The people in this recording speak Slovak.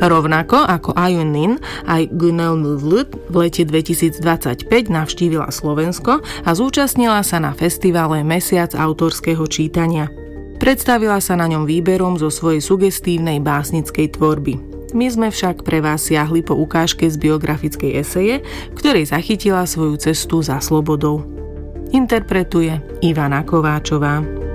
Rovnako ako Ayun Nin, aj Gunnel Muvlut v lete 2025 navštívila Slovensko a zúčastnila sa na festivale Mesiac autorského čítania. Predstavila sa na ňom výberom zo svojej sugestívnej básnickej tvorby. My sme však pre vás siahli po ukážke z biografickej eseje, v ktorej zachytila svoju cestu za slobodou. Interpretuje Ivana Kováčová.